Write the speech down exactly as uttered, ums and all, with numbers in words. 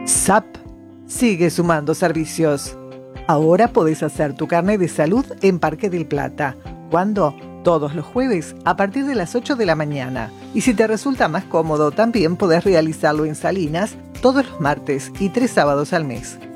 S A P sigue sumando servicios. Ahora podés hacer tu carnet de salud en Parque del Plata. ¿Cuándo? Todos los jueves a partir de las ocho de la mañana. Y si te resulta más cómodo, también podés realizarlo en Salinas todos los martes y tres sábados al mes.